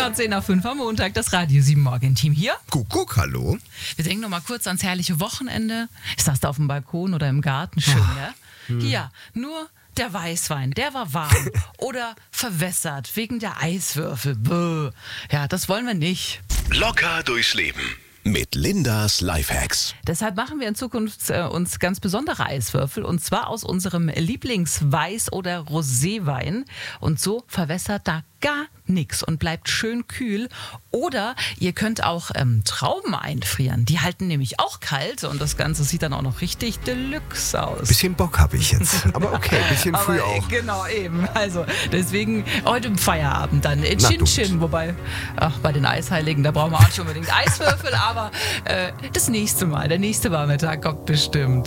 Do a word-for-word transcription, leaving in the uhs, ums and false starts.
Grad zehn nach fünf am Montag, das Radio sieben Morgen-Team hier. Kuckuck, hallo. Wir denken noch mal kurz ans herrliche Wochenende. Ich saß da auf dem Balkon oder im Garten, schön, ja? Hm. Ja, nur der Weißwein, der war warm oder verwässert wegen der Eiswürfel. Bäh. Ja, das wollen wir nicht. Locker durchs Leben mit Lindas Lifehacks. Deshalb machen wir in Zukunft äh, uns ganz besondere Eiswürfel und zwar aus unserem Lieblingsweiß- oder Roséwein. Und so verwässert da gar nichts und bleibt schön kühl. Oder ihr könnt auch ähm, Trauben einfrieren. Die halten nämlich auch kalt und das Ganze sieht dann auch noch richtig deluxe aus. Bisschen Bock habe ich jetzt. Aber okay, bisschen Aber, früh auch. Genau, eben. Also deswegen heute im Feierabend dann äh, Na, Chin gut. Chin. Wobei, ach, bei den Eisheiligen, da brauchen wir auch nicht unbedingt Eiswürfel. Aber äh, das nächste Mal, der nächste Warme Tag kommt bestimmt.